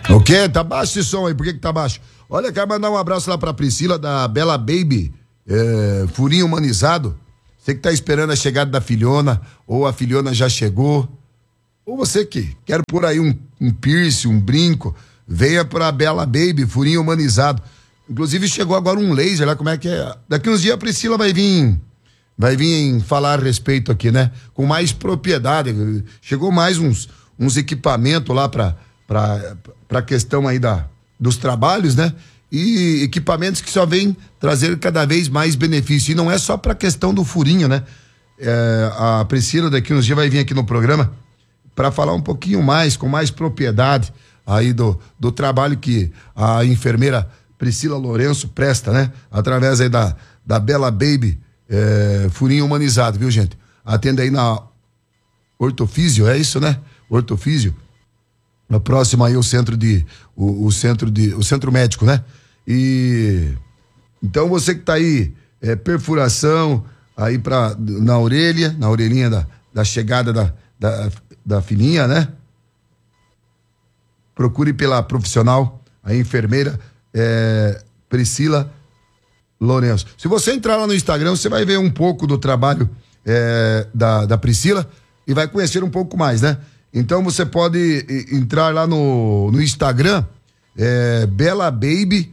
O quê? Tá baixo esse som aí, por que tá baixo? Olha, quero mandar um abraço lá pra Priscila da Bela Baby, furinho humanizado. Você que tá esperando a chegada da filhona, ou a filhona já chegou, ou você que quer por aí um piercing, um brinco, venha pra Bela Baby, furinho humanizado. Inclusive chegou agora um laser lá, como é que é? Daqui uns dias a Priscila vai vir falar a respeito aqui, né? Com mais propriedade. Chegou mais uns equipamentos lá pra questão aí dos trabalhos, né? E equipamentos que só vêm trazer cada vez mais benefício. E não é só pra questão do furinho, né? A Priscila daqui uns dias vai vir aqui no programa para falar um pouquinho mais, com mais propriedade aí do trabalho que a enfermeira Priscila Lourenço presta, né? Através aí da Bela Baby, furinho humanizado, viu, gente? Atende aí na Ortofísio, é isso, né? Ortofísio. Na próxima aí o centro médico, né? E então você que tá aí, perfuração aí na orelhinha da chegada da filhinha, né? Procure pela profissional, a enfermeira Priscila Lourenço. Se você entrar lá no Instagram, você vai ver um pouco do trabalho da Priscila e vai conhecer um pouco mais, né? Então você pode entrar lá no Instagram, Bela Baby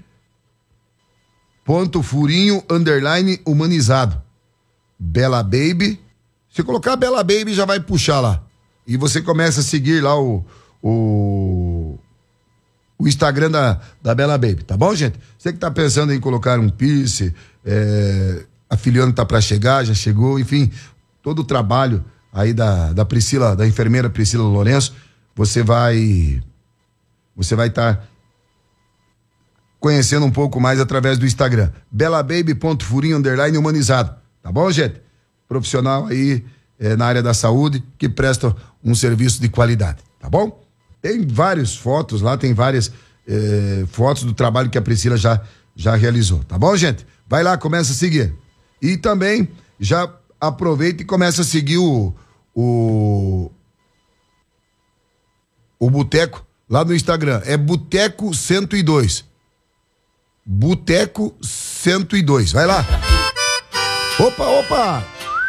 _furinho humanizado. Bela Baby. Se colocar Bela Baby, já vai puxar lá. E você começa a seguir lá o Instagram da Bela Baby, tá bom, gente? Você que tá pensando em colocar um piercing, a filhona tá pra chegar, já chegou, enfim, todo o trabalho aí da Priscila, da enfermeira Priscila Lourenço, você vai estar conhecendo um pouco mais através do Instagram, belababy.furinho humanizado, tá bom, gente? Profissional aí na área da saúde que presta um serviço de qualidade, tá bom? Tem várias fotos lá, tem várias fotos do trabalho que a Priscila já realizou, tá bom, gente? Vai lá, começa a seguir. E também já aproveita e começa a seguir o Boteco lá no Instagram. É Boteco 102. Boteco 102. Vai lá. Opa!